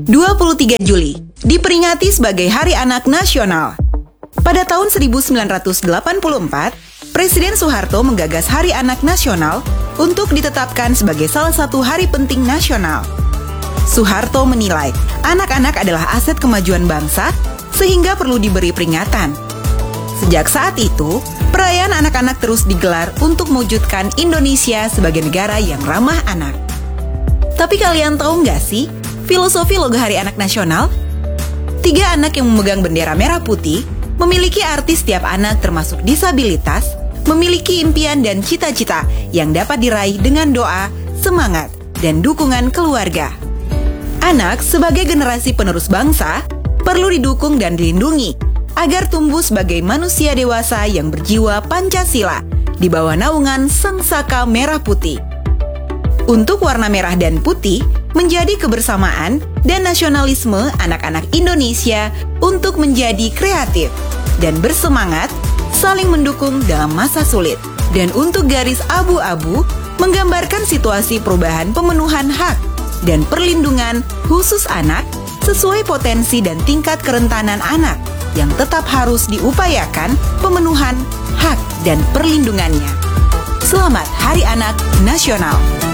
23 Juli diperingati sebagai Hari Anak Nasional. Pada tahun 1984, Presiden Soeharto menggagas Hari Anak Nasional untuk ditetapkan sebagai salah satu hari penting nasional. Soeharto menilai anak-anak adalah aset kemajuan bangsa sehingga perlu diberi peringatan. Sejak saat itu, perayaan anak-anak terus digelar untuk mewujudkan Indonesia sebagai negara yang ramah anak. Tapi kalian tahu nggak sih filosofi logo Hari Anak Nasional? 3 anak yang memegang bendera merah putih memiliki arti setiap anak termasuk disabilitas, memiliki impian dan cita-cita yang dapat diraih dengan doa, semangat, dan dukungan keluarga. Anak sebagai generasi penerus bangsa perlu didukung dan dilindungi agar tumbuh sebagai manusia dewasa yang berjiwa Pancasila di bawah naungan Sang Saka Merah Putih. Untuk warna merah dan putih menjadi kebersamaan dan nasionalisme anak-anak Indonesia untuk menjadi kreatif dan bersemangat saling mendukung dalam masa sulit. Dan untuk garis abu-abu menggambarkan situasi perubahan pemenuhan hak dan perlindungan khusus anak sesuai potensi dan tingkat kerentanan anak yang tetap harus diupayakan pemenuhan hak dan perlindungannya. Selamat Hari Anak Nasional.